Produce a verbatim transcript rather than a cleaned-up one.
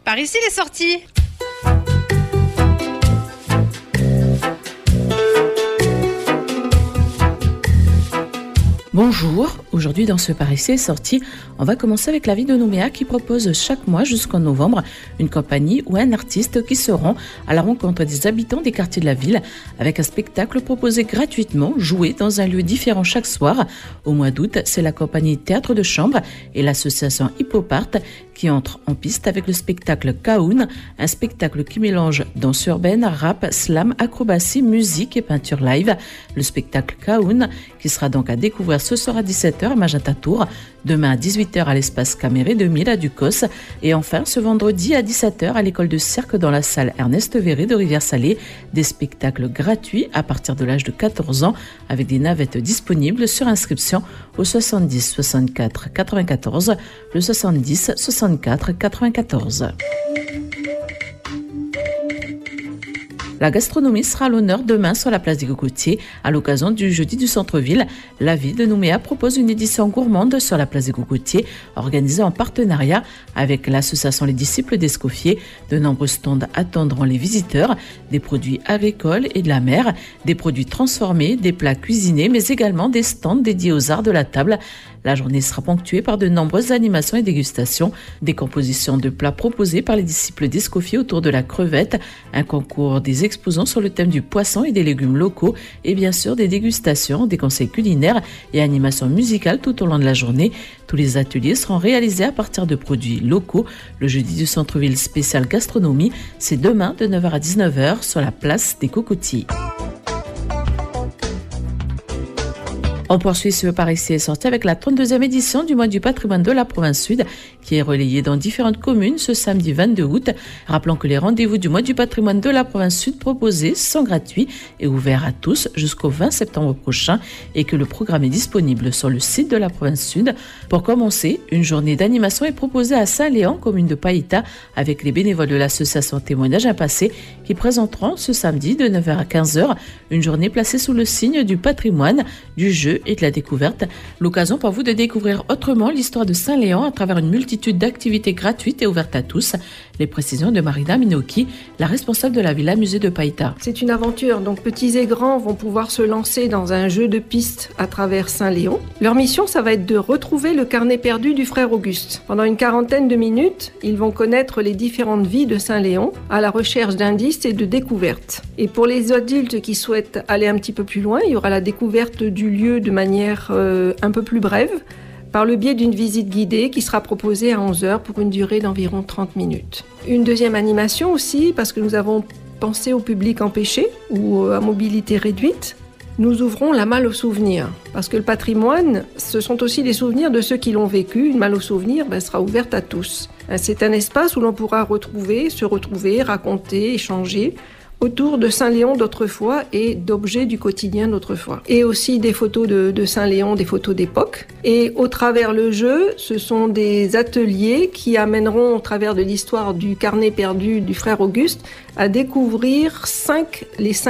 Par ici les sorties. Bonjour, aujourd'hui dans ce Par ici est sorti, on va commencer avec la ville de Nouméa qui propose chaque mois jusqu'en novembre une compagnie ou un artiste qui se rend à la rencontre des habitants des quartiers de la ville avec un spectacle proposé gratuitement, joué dans un lieu différent chaque soir. Au mois d'août, c'est la compagnie Théâtre de Chambre et l'association Hippopart qui entrent en piste avec le spectacle Kaoun, un spectacle qui mélange danse urbaine, rap, slam, acrobatie, musique et peinture live. Le spectacle Kaoun qui sera donc à découvrir ce soir à dix-sept heures à Magenta Tour, demain à dix-huit heures à l'espace Caméré deux mille à Ducos et enfin ce vendredi à dix-sept heures à l'école de cirque dans la salle Ernest Véret de Rivière-Salée. Des spectacles gratuits à partir de l'âge de quatorze ans avec des navettes disponibles sur inscription au soixante-dix soixante-quatre quatre-vingt-quatorze, le soixante-dix soixante-quatre quatre-vingt-quatorze. La gastronomie sera à l'honneur demain sur la place des Cocotiers à l'occasion du jeudi du centre-ville. La ville de Nouméa propose une édition gourmande sur la place des Cocotiers organisée en partenariat avec l'association Les Disciples d'Escoffier. De nombreux stands attendront les visiteurs, des produits agricoles et de la mer, des produits transformés, des plats cuisinés mais également des stands dédiés aux arts de la table. La journée sera ponctuée par de nombreuses animations et dégustations, des compositions de plats proposés par les disciples d'Escoffier autour de la crevette, un concours des exposants sur le thème du poisson et des légumes locaux et bien sûr des dégustations, des conseils culinaires et animations musicales tout au long de la journée. Tous les ateliers seront réalisés à partir de produits locaux. Le jeudi du centre-ville spécial gastronomie, c'est demain de neuf heures à dix-neuf heures sur la place des Cocotiers. On poursuit ce Par ici est sorti avec la trente-deuxième édition du mois du patrimoine de la province sud qui est relayée dans différentes communes ce samedi vingt-deux août. Rappelons que les rendez-vous du mois du patrimoine de la province sud proposés sont gratuits et ouverts à tous jusqu'au vingt septembre prochain et que le programme est disponible sur le site de la province sud. Pour commencer, une journée d'animation est proposée à Saint-Léon, commune de Païta, avec les bénévoles de l'association Témoignage Impassé qui présenteront ce samedi de neuf heures à quinze heures une journée placée sous le signe du patrimoine, du jeu et de la découverte. L'occasion pour vous de découvrir autrement l'histoire de Saint-Léon à travers une multitude d'activités gratuites et ouvertes à tous. Les précisions de Marina Minoki, la responsable de la Villa Musée de Païta. C'est une aventure, donc petits et grands vont pouvoir se lancer dans un jeu de piste à travers Saint-Léon. Leur mission, ça va être de retrouver le carnet perdu du frère Auguste. Pendant une quarantaine de minutes, ils vont connaître les différentes vies de Saint-Léon à la recherche d'indices et de découvertes. Et pour les adultes qui souhaitent aller un petit peu plus loin, il y aura la découverte du lieu de manière euh, un peu plus brève, par le biais d'une visite guidée qui sera proposée à onze heures pour une durée d'environ trente minutes. Une deuxième animation aussi, parce que nous avons pensé au public empêché ou à mobilité réduite, nous ouvrons la malle aux souvenirs. Parce que le patrimoine, ce sont aussi les souvenirs de ceux qui l'ont vécu. Une malle aux souvenirs ben, sera ouverte à tous. C'est un espace où l'on pourra retrouver, se retrouver, raconter, échanger autour de Saint-Léon d'autrefois et d'objets du quotidien d'autrefois. Et aussi des photos de, de Saint-Léon, des photos d'époque. Et au travers le jeu, ce sont des ateliers qui amèneront, au travers de l'histoire du carnet perdu du frère Auguste, à découvrir cinq, les cinq